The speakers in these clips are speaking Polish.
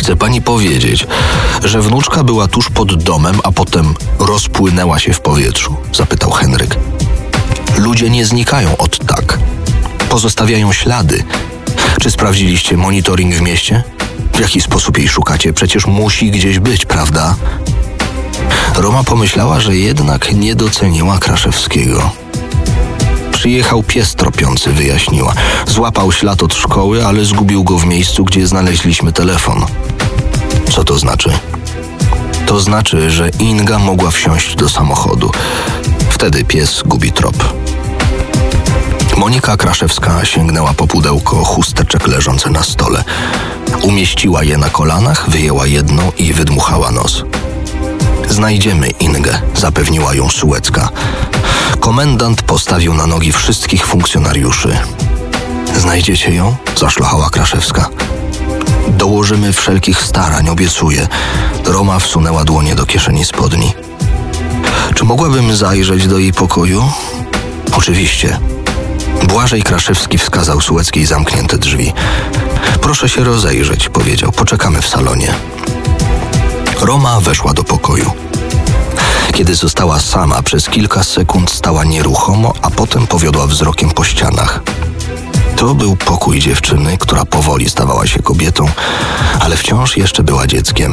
Chce pani powiedzieć, że wnuczka była tuż pod domem, a potem rozpłynęła się w powietrzu? Zapytał Henryk. Ludzie nie znikają od tak. Pozostawiają ślady. Czy sprawdziliście monitoring w mieście? W jaki sposób jej szukacie? Przecież musi gdzieś być, prawda? Roma pomyślała, że jednak nie doceniła Kraszewskiego. Przyjechał pies tropiący, wyjaśniła. Złapał ślad od szkoły, ale zgubił go w miejscu, gdzie znaleźliśmy telefon. Co to znaczy? To znaczy, że Inga mogła wsiąść do samochodu. Wtedy pies gubi trop. Monika Kraszewska sięgnęła po pudełko chusteczek leżące na stole. Umieściła je na kolanach, wyjęła jedną i wydmuchała nos. Znajdziemy Ingę, zapewniła ją Sułecka. Komendant postawił na nogi wszystkich funkcjonariuszy. Znajdziecie ją? Zaszlochała Kraszewska. Dołożymy wszelkich starań, obiecuję. Roma wsunęła dłonie do kieszeni spodni. Czy mogłabym zajrzeć do jej pokoju? Oczywiście. Błażej Kraszewski wskazał Sułeckiej zamknięte drzwi. Proszę się rozejrzeć, powiedział. Poczekamy w salonie. Roma weszła do pokoju. Kiedy została sama, przez kilka sekund stała nieruchomo, a potem powiodła wzrokiem po ścianach. To był pokój dziewczyny, która powoli stawała się kobietą, ale wciąż jeszcze była dzieckiem.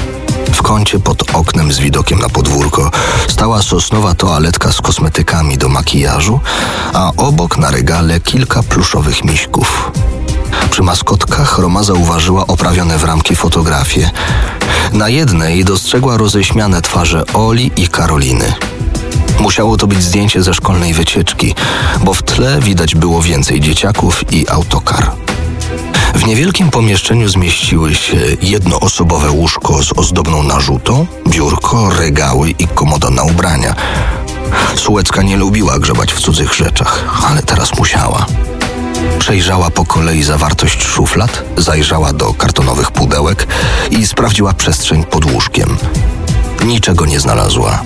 W kącie pod oknem z widokiem na podwórko stała sosnowa toaletka z kosmetykami do makijażu, a obok na regale kilka pluszowych miśków. Przy maskotkach Roma zauważyła oprawione w ramki fotografie. Na jednej dostrzegła roześmiane twarze Oli i Karoliny. Musiało to być zdjęcie ze szkolnej wycieczki, bo w tle widać było więcej dzieciaków i autokar. W niewielkim pomieszczeniu zmieściły się jednoosobowe łóżko z ozdobną narzutą, biurko, regały i komoda na ubrania. Sułecka nie lubiła grzebać w cudzych rzeczach, ale teraz musiała. Przejrzała po kolei zawartość szuflad, zajrzała do kartonowych pudełek i sprawdziła przestrzeń pod łóżkiem. Niczego nie znalazła.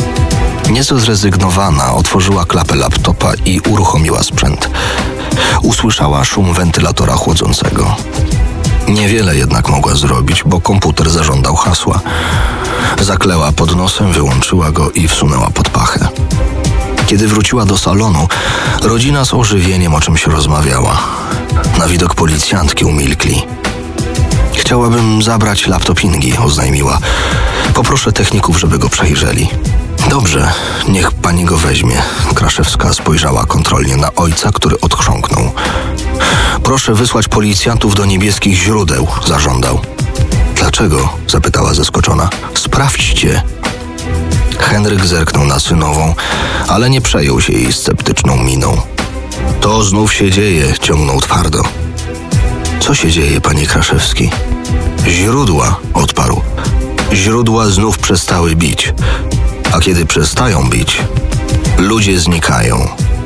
Nieco zrezygnowana otworzyła klapę laptopa i uruchomiła sprzęt. Usłyszała szum wentylatora chłodzącego. Niewiele jednak mogła zrobić, bo komputer zażądał hasła. Zakleła pod nosem, wyłączyła go i wsunęła pod pachę. Kiedy wróciła do salonu, rodzina z ożywieniem o czymś rozmawiała. Na widok policjantki umilkli. Chciałabym zabrać laptop Ingi, oznajmiła. Poproszę techników, żeby go przejrzeli. Dobrze, niech pani go weźmie. Kraszewska spojrzała kontrolnie na ojca, który odchrząknął. Proszę wysłać policjantów do Niebieskich Źródeł, zażądał. Dlaczego? Zapytała zaskoczona. Sprawdźcie. Henryk zerknął na synową, ale nie przejął się jej sceptyczną miną. To znów się dzieje, ciągnął twardo. Co się dzieje, panie Kraszewski? Źródła, odparł. Źródła znów przestały bić. A kiedy przestają bić, ludzie znikają.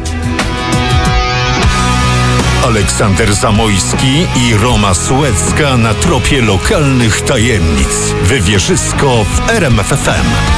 Aleksander Zamojski i Roma Sułecka na tropie lokalnych tajemnic. Wywierzysko w RMF FM.